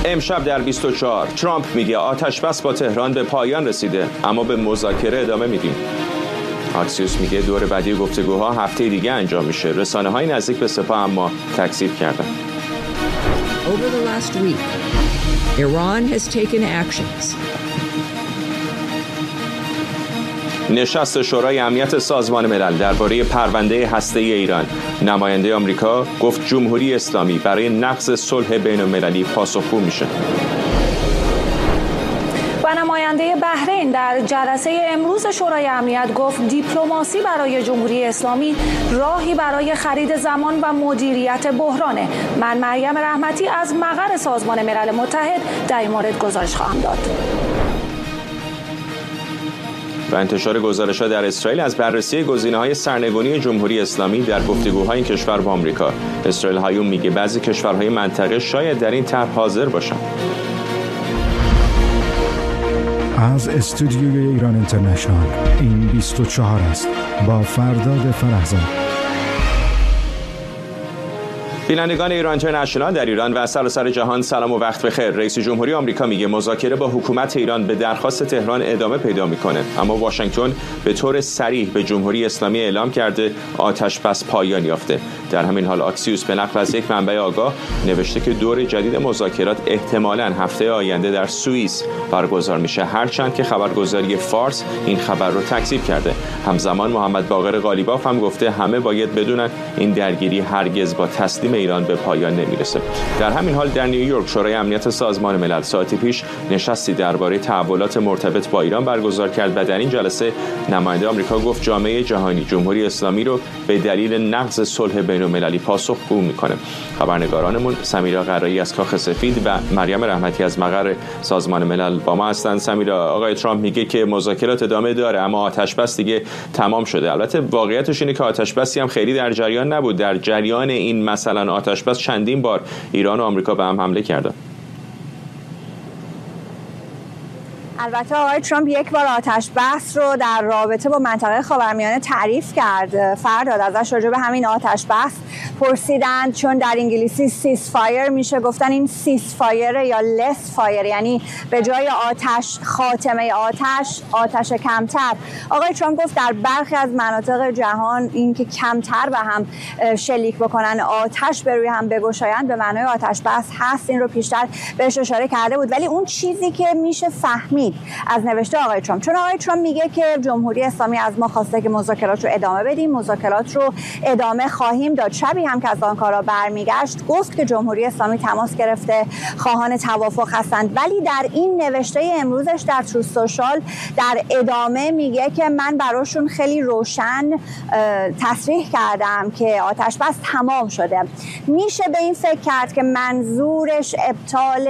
امشب در 24 ترامپ میگه آتش بس با تهران به پایان رسیده اما به مذاکره ادامه میدیم. آکسیوس میگه دور بعدی گفتگوها هفته دیگه انجام میشه. رسانه‌های نزدیک به سپاه اما تکذیب کردن. Over the last week, Iran has taken actions. نشست شورای امنیت سازمان ملل درباره پرونده هسته‌ای ایران. نماینده آمریکا گفت جمهوری اسلامی برای نقض صلح بین‌المللی پاسخگو میشه. و نماینده بحرین در جلسه امروز شورای امنیت گفت دیپلماسی برای جمهوری اسلامی راهی برای خرید زمان و مدیریت بحرانه. من مریم رحمتی از مقر سازمان ملل متحد در این مورد گزارش خواهم داد. و انتشار گزارش‌ها در اسرائیل از بررسی گزینه‌های سرنگونی جمهوری اسلامی در گفتگوهای این کشور با آمریکا. اسرائیل هایوم میگه بعضی کشورهای منطقه شاید در این طرح حاضر باشند. از استودیوی ایران اینترنشنال این 24 است با فرداد فرهزاد. بینندگان ایران اینترنشنال در ایران و سراسر جهان سلام و وقت بخیر. رئیس جمهوری آمریکا میگه مذاکره با حکومت ایران به درخواست تهران ادامه پیدا میکنه، اما واشنگتن به طور صریح به جمهوری اسلامی اعلام کرده آتش بس پایان یافته. در همین حال آکسیوس به نقل از یک منبع آگاه نوشته که دور جدید مذاکرات احتمالاً هفته آینده در سوئیس برگزار میشه، هرچند که خبرگزاری فارس این خبر رو تکذیب کرده. همزمان محمد باقر قالیباف هم گفته همه باید بدونن این درگیری هرگز با تسلیم ایران به پایان نمیرسه. در همین حال در نیویورک شورای امنیت سازمان ملل ساعتی پیش نشستی درباره تحولات مرتبط با ایران برگزار کرد و در این جلسه نماینده آمریکا گفت جامعه جهانی جمهوری اسلامی رو به دلیل نقض صلح بین‌المللی پاسخگو میکنه. خبرنگارانمون سمیرا قرایی از کاخ سفید و مریم رحمتی از مقر سازمان ملل با ما هستند. سمیرا، آقای ترامپ میگه که مذاکرات ادامه داره اما آتش بس دیگه تمام شده. البته واقعیتش اینه که آتش بسی هم خیلی در جریان نبود. در جریان این مثلا آتش بس چندین بار ایران و آمریکا به هم حمله کردن. البته آقای ترامپ یک بار آتش بس رو در رابطه با منطقه خاورمیانه تعریف کرد. فرداد ازش راجع به همین آتش بس پرسیدند، چون در انگلیسی سیز فایر میشه، گفتن این سیز فایر یا لس فایر، یعنی به جای آتش خاتمه آتش کمتر. آقای ترامپ گفت در برخی از مناطق جهان این که کمتر به هم شلیک بکنن، آتش به روی هم بگشایند، به معنای آتش بس هست. این رو پیشتر بهش اشاره کرده بود. ولی اون چیزی که میشه فهمید از نوشته آقای ترامپ، چون آقای ترامپ میگه که جمهوری اسلامی از ما خواسته که مذاکرات رو ادامه بدیم، مذاکرات رو ادامه خواهیم داد. شبی هم که از آن کارا برمیگشت گفت که جمهوری اسلامی تماس گرفته، خواهان توافق هستند. ولی در این نوشته امروزش در تروث سوشال در ادامه میگه که من براشون خیلی روشن تصریح کردم که آتش بس تمام شده. میشه به این فکر کرد که منظورش ابطال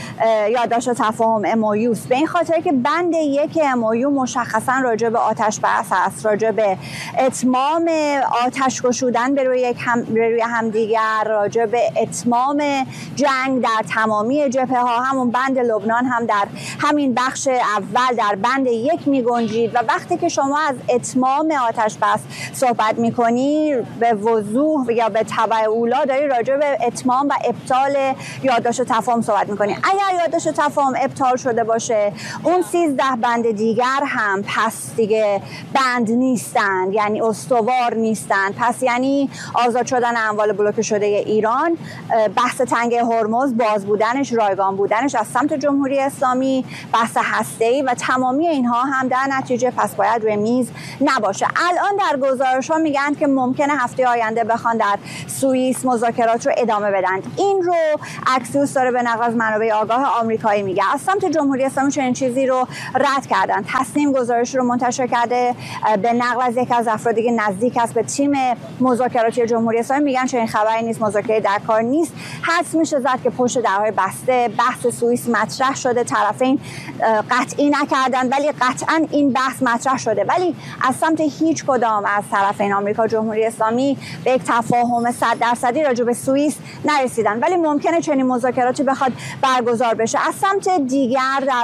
یادداشت تفاهم MOU، به این خاطر که بند 1 MOU مشخصا راجع به آتش بس هست، راجع به اتمام آتش گشودن به روی همدیگر، راجع به اتمام جنگ در تمامی جبهه ها. همون بند لبنان هم در همین بخش اول در بند 1 می گنجید. و وقتی که شما از اتمام آتش بس صحبت می کنی، به وضوح یا به تبع اولا داری راجع به اتمام و ابطال یادداشت تفاهم صحبت می کنی. اگر یادداشت تفاهم ابطال شده باشه، اون 13 بند دیگر هم پس دیگه بند نیستند، یعنی استوار نیستند. پس یعنی آزاد شدن اموال بلوکه شده ایران، بحث تنگه هرمز، باز بودنش، رایگان بودنش از سمت جمهوری اسلامی، بحث هسته‌ای و تمامی اینها هم در نتیجه پس باید روی میز نباشه. الان در گزارش‌ها میگن که ممکنه هفته آینده بخوان در سوئیس مذاکرات رو ادامه بدن. این رو اکسیوس داره به نقل از منابع آگاه آمریکایی میگه. از سمت جمهوری اسلامی چنین چیزی رو رد کردن. تصنیم گزارش رو منتشر کرده به نقل از یک از افرادی که نزدیک است به تیم مذاکراتی جمهوری اسلامی، میگن چنین خبری نیست، مذاکره در کار نیست. حدس میشه زد که پشت درهای بسته بحث سوئیس مطرح شده، طرفین قطعی نکردن ولی قطعا این بحث مطرح شده. ولی از سمت هیچ کدام از طرفین آمریکا جمهوری اسلامی به یک تفاهم 100% راجع به سوئیس نرسیدن. ولی ممکنه چنین مذاکراتی بخواد برگزار بشه. از سمت دیگر در رابطه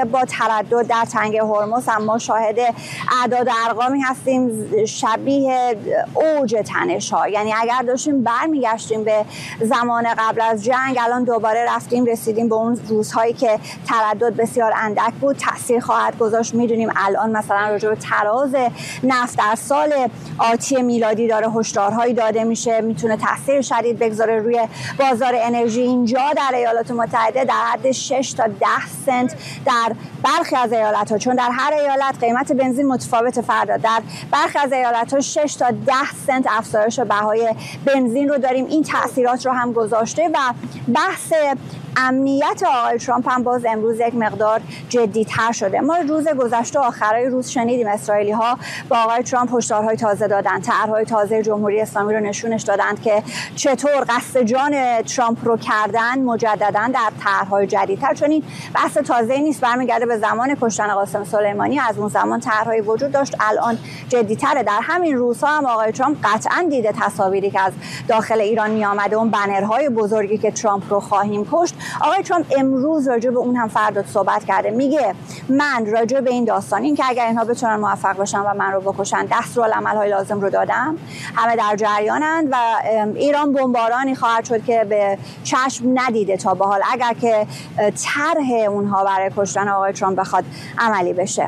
رابطه با تردد در تنگه هرمز هم ما شاهد اعداد و ارقامی هستیم شبیه اوج تنش‌ها. یعنی اگر داشتیم برمیگشتیم به زمان قبل از جنگ، الان دوباره رسیدیم به اون روزهایی که تردد بسیار اندک بود. تاثیر خواهد گذاشت. میدونیم الان مثلا راجع به تراز نفت در سال آتی میلادی داره هشدارهایی داده میشه، میتونه تاثیر شدید بگذاره روی بازار انرژی. اینجا در ایالات متحده در حد 6 تا 10 سنت در برخی از ایالت‌ها، چون در هر ایالت قیمت بنزین متفاوت فردا، در برخی از ایالت‌ها 6 تا 10 سنت افزایش بهای بنزین رو داریم. این تاثیرات رو هم گذاشته و بحث امنیت آقای ترامپ هم باز امروز یک مقدار جدی‌تر شده. ما روز گذشته آخرای روز شنیدیم اسرائیلی‌ها با آقای ترامپ هشدارهای تازه دادن، طرح‌های تازه جمهوری اسلامی رو نشونش دادند که چطور قصد جان ترامپ رو کردن مجدداً در طرح‌های جدیدتر، چون این بحث تازه‌ای نیست، برمیگرده به زمان کشتن قاسم سلیمانی. از اون زمان طرح‌های وجود داشت، الان جدی‌تره. در همین روزها هم آقای ترامپ قطعاً دیده تصاویری که از داخل ایران می‌آمده، اون بنرهای بزرگی که ترامپ رو خواهیم کشت. آقای ترامپ امروز راجع به اون هم فردا صحبت کرده. میگه من راجع به این داستان، این که اگر اینها بتونن موفق باشن و من رو بکشن، دستورالعمل‌های لازم رو دادم، همه در جریانند و ایران بمبارانی خواهد شد که به چشم ندیده تا به حال، اگر که طرح اونها برای کشتن آقای ترامپ بخواد عملی بشه.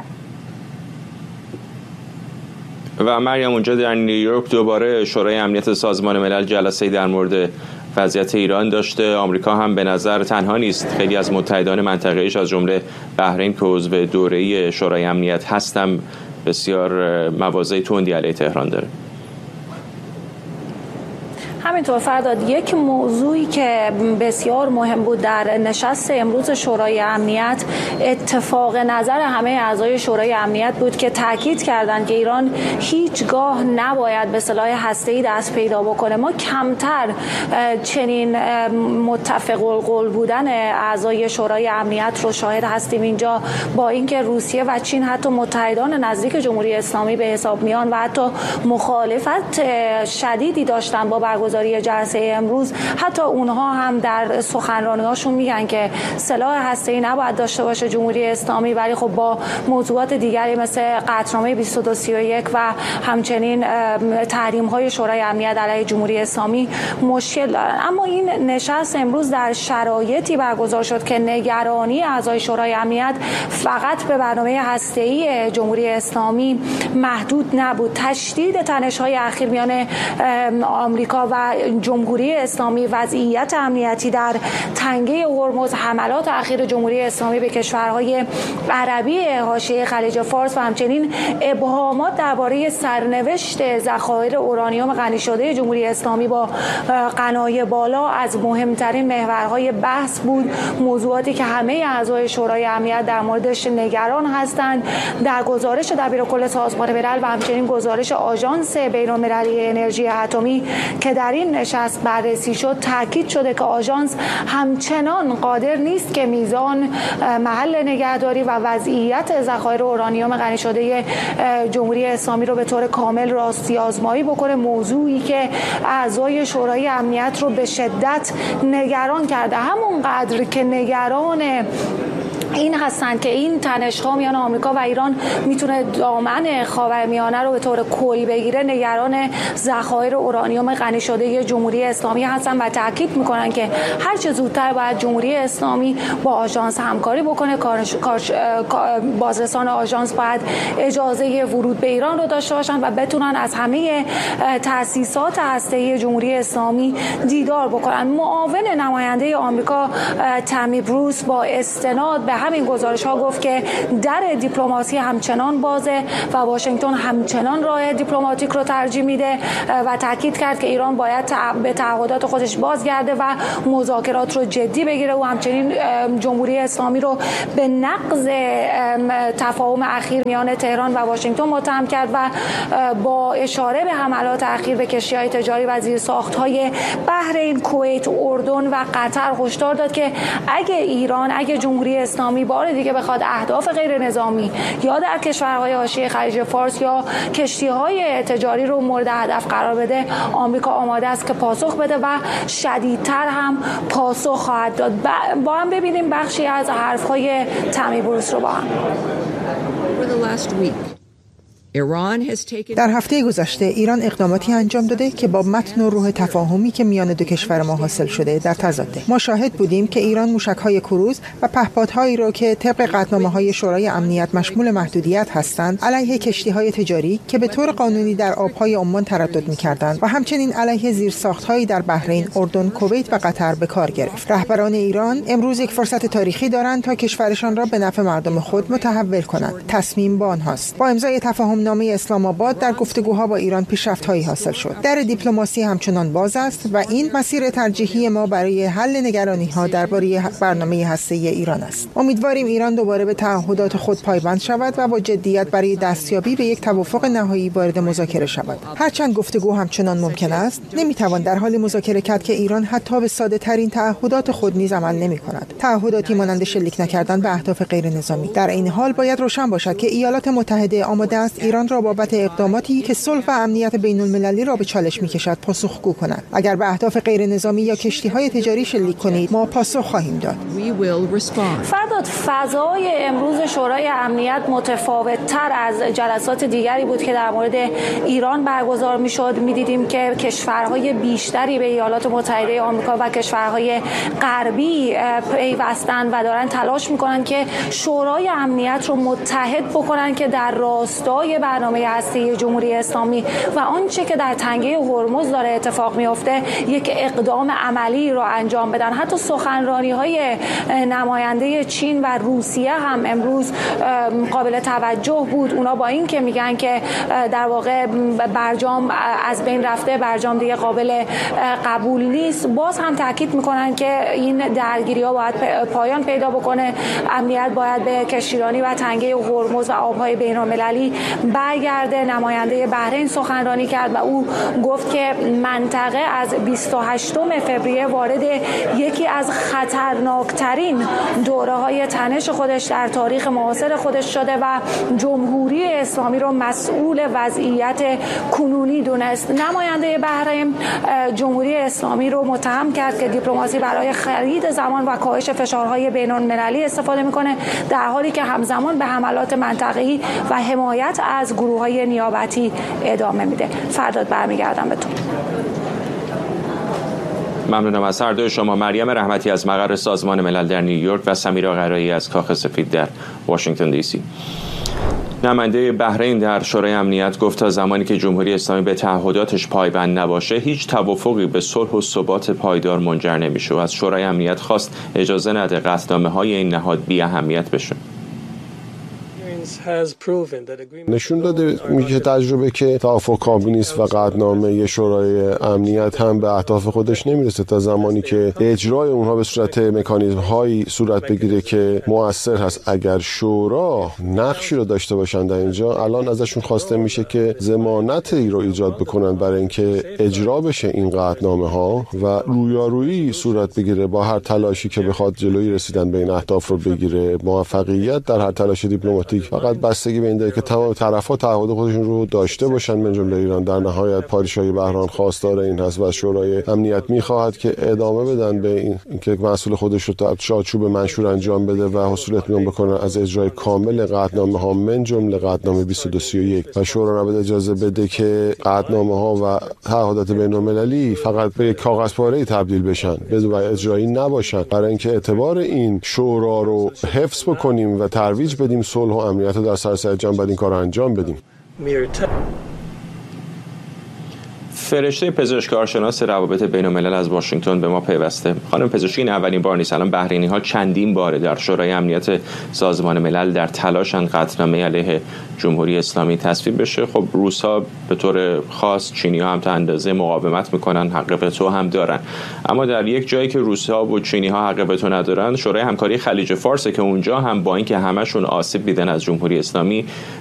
و مریم، اونجا در نیویورک دوباره شورای امنیت سازمان ملل جلسه‌ای در مورد وضعیت ایران داشته. آمریکا هم به نظر تنها نیست، خیلی از متحدان منطقه‌ایش از جمله بحرین که عضو دوره‌ای شورای امنیت هستن بسیار مواضع تندی علیه تهران داره. همینطور فرداد، یک موضوعی که بسیار مهم بود در نشست امروز شورای امنیت اتفاق نظر همه اعضای شورای امنیت بود که تاکید کردند که ایران هیچگاه نباید به سلاح هسته‌ای دست پیدا بکنه. ما کمتر چنین متفق القول بودن اعضای شورای امنیت رو شاهد هستیم اینجا، با اینکه روسیه و چین حتی متحدان نزدیک جمهوری اسلامی به حساب میان و حتی مخالفت شدیدی داشتن با برگزاری جلسه امروز. حتی اونها هم در سخنرانی‌هاشون میگن که سلاح هسته‌ای نباید داشته باشه جمهوری اسلامی، ولی خب با موضوعات دیگری مثل قطعنامه 2231 و همچنین تحریم‌های شورای امنیت علیه جمهوری اسلامی مشکل دارن. اما این نشست امروز در شرایطی برگزار شد که نگرانی اعضای شورای امنیت فقط به برنامه هسته‌ای جمهوری اسلامی محدود نبود. تشدید تنش‌های اخیر میان آمریکا و جمهوری اسلامی، وضعیت امنیتی در تنگه هرمز، حملات اخیر جمهوری اسلامی به کشورهای عربی حاشیه خلیج فارس و همچنین ابهامات درباره سرنوشت ذخایر اورانیوم غنی شده جمهوری اسلامی با غنای بالا از مهمترین محورهای بحث بود. موضوعاتی که همه اعضای شورای امنیت در موردش نگران هستند. در گزارش دبیرکل سازمان ملل و همچنین گزارش آژانس بین‌المللی انرژی اتمی که در این نشست بررسی شد، تاکید شده که آژانس همچنان قادر نیست که میزان، محل نگهداری و وضعیت ذخایر اورانیوم غنی شده جمهوری اسلامی رو به طور کامل راستی آزمایی بکنه. موضوعی که اعضای شورای امنیت رو به شدت نگران کرده، همونقدر که نگران این هستند که این تنش‌ها میان آمریکا و ایران میتونه دامن خاورمیانه رو به طور کلی بگیره. نگران ذخایر اورانیوم غنی شده جمهوری اسلامی هستن و تاکید میکنن که هر چه زودتر باید جمهوری اسلامی با آژانس همکاری بکنه. بازرسان آژانس باید اجازه ورود به ایران رو داشته باشن و بتونن از همه تأسیسات هسته‌ای جمهوری اسلامی دیدار بکنن. معاون نماینده آمریکا تامی بروس با استناد به همین گزارش‌ها گفت که در دیپلماسی همچنان بازه و واشنگتن همچنان راه دیپلماتیک رو ترجیح میده و تاکید کرد که ایران باید به تعهدات خودش بازگرده و مذاکرات رو جدی بگیره و همچنین جمهوری اسلامی رو به نقض تفاهم اخیر میان تهران و واشنگتن متهم کرد و با اشاره به حملات اخیر به کشتی‌های تجاری و زیرساخت‌های بحرین، کویت، اردن و قطر هشدار داد که اگه جمهوری اسلامی اسلامی بار دیگه بخواد اهداف غیر نظامی یا در کشورهای حاشیه خلیج فارس یا کشتی‌های تجاری رو مورد هدف قرار بده، آمریکا آماده است که پاسخ بده و شدیدتر هم پاسخ خواهد داد. با هم ببینیم بخشی از حرف‌های تمی بروس رو با هم. در هفته گذشته ایران اقداماتی انجام داده که با متن و روح تفاهمی که میان دو کشور ما حاصل شده در تضاده. ما شاهد بودیم که ایران موشک‌های کروز و پهپادهایی را که طبق قطعنامه‌های شورای امنیت مشمول محدودیت هستند علیه کشتی‌های تجاری که به طور قانونی در آب‌های عمان تردد می‌کردند و همچنین علیه زیرساخت‌هایی در بحرین، اردن، کویت و قطر به کار گرفت. رهبران ایران امروز یک فرصت تاریخی دارند تا کشورشان را به نفع مردم خود متحول کنند. تصمیم با آنهاست. با امضای تفاهم نامه اسلام آباد در گفتگوها با ایران پیشرفت‌هایی حاصل شد. در دیپلماسی همچنان باز است و این مسیر ترجیحی ما برای حل نگرانی‌ها درباره برنامه هسته‌ای ایران است. امیدواریم ایران دوباره به تعهدات خود پایبند شود و با جدیت برای دستیابی به یک توافق نهایی وارد مذاکره شود. هرچند گفتگو همچنان ممکن است، نمی‌توان در حال مذاکره کرد که ایران حتی به ساده‌ترین تعهدات خود نیز عمل نمی‌کند. تعهداتی مانند شلیک نکردن به اهداف غیر نظامی. در این حال باید روشن باشد که ایالات متحده آماده است ایران را بابت اقداماتی که صلح و امنیت بین‌المللی را به چالش می‌کشد پاسخگو کند. اگر به اهداف غیر نظامی یا کشتی‌های تجاری شلیک کنید، ما پاسخ خواهیم داد. فرداد، فضای امروز شورای امنیت متفاوت‌تر از جلسات دیگری بود که در مورد ایران برگزار می‌شد. می‌دیدیم که کشورهای بیشتری به ایالات متحده آمریکا و کشورهای غربی پیوستن و دارن تلاش می‌کنن که شورای امنیت رو متحد بکنن که در راستای برنامه هسته‌ای جمهوری اسلامی و آنچه که در تنگه هرمز داره اتفاق میفته یک اقدام عملی رو انجام بدن. حتی سخنرانی‌های نماینده چین و روسیه هم امروز قابل توجه بود. اونا با این که میگن که در واقع برجام از بین رفته، برجام دیگه قابل قبول نیست، باز هم تاکید میکنن که این درگیری‌ها باید پایان پیدا بکنه، امنیت باید به کشتیرانی و تنگه هرمز و آب‌های بین‌المللی برگرده. نماینده بحرین سخنرانی کرد و او گفت که منطقه از 28 فوریه وارد یکی از خطرناکترین دوره‌های تنش خودش در تاریخ معاصر خودش شده و جمهوری اسلامی رو مسئول وضعیت کنونی دونست. نماینده بحرین جمهوری اسلامی رو متهم کرد که دیپلماسی برای خرید زمان و کاهش فشارهای بین‌المللی استفاده میکنه، در حالی که همزمان به حملات منطقه‌ای و حمایت از گروه‌های نیابتی ادامه میده. فرداد برمیگردم به تو. ممنونم از هر دوی شما. مریم رحمتی از مقر سازمان ملل در نیویورک و سمیرا قرایی از کاخ سفید در واشنگتن دی سی. نماینده بحرین در شورای امنیت گفت تا زمانی که جمهوری اسلامی به تعهداتش پایبند نباشه هیچ توافقی به صلح و ثبات پایدار منجر نمیشه و از شورای امنیت خواست اجازه نده قطعنامه‌های این نهاد بی اهمیت بشه. نشون داده میگه تجربه که توافق کامل نیست و قطعنامه شورای امنیت هم به اهداف خودش نمیرسه تا زمانی که اجرای اونها به صورت مکانیزم هایی صورت بگیره که مؤثر هست. اگر شورا نقشی رو داشته باشن در اینجا، الان ازشون خواسته میشه که ضمانتی رو ایجاد بکنن برای اینکه اجرا بشه این قطعنامه ها و رویارویی صورت بگیره با هر تلاشی که بخواد جلوی رسیدن به این اهداف رو بگیره. موفقیت در هر تلاش دیپلماتیک فقط بستگی به این داره که تمام طرف‌ها تعهد خودشون رو داشته باشن، من جمله ایران. در نهایت پادشاهی بحران خواستار این هست و شورای امنیت می‌خواهد که ادامه بدن به اینکه مسئول خودش رو تا چارچوب منشور انجام بده و حصول اطمینان بکنه از اجرای کامل قطعنامه‌ها، من جمله قطعنامه 2231 و شورا نباید اجازه بده که قطعنامه‌ها و تعهدات بین‌المللی فقط به یک کاغذپاره‌ای تبدیل بشن بدون اجرایی نباشن. برای اینکه اعتبار این شورا رو حفظ بکنیم و ترویج بدیم صلح و امنیت در سراسر جهان، باید این کار رو انجام بدیم. فرشته پزشک کارشناس روابط بین‌الملل از واشنگتن به ما پیوسته. خانم پزشکی، این اولین بار نیست. الان بحرینی‌ها چندین باره در شورای امنیت سازمان ملل در تلاشن قطعنامه علیه جمهوری اسلامی تصویب بشه. خب روس‌ها به طور خاص، چینی‌ها هم تا اندازه مقاومت میکنن، حق وتو هم دارن. اما در یک جایی که روس‌ها و چینی‌ها حق وتو ندارن، شورای همکاری خلیج فارس که اونجا هم با اینکه همشون آسیب دیدن از جمهوری اسلامی